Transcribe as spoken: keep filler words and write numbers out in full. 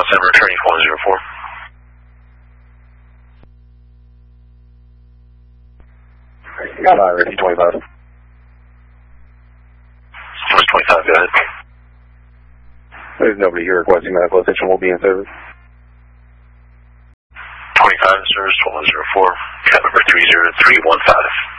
Center, returning one zero four. Got I R S twenty-five. Service twenty-five, go ahead. There's nobody here requesting medical attention. Will be in service. twenty-five, service one zero four, cab number three zero three one five.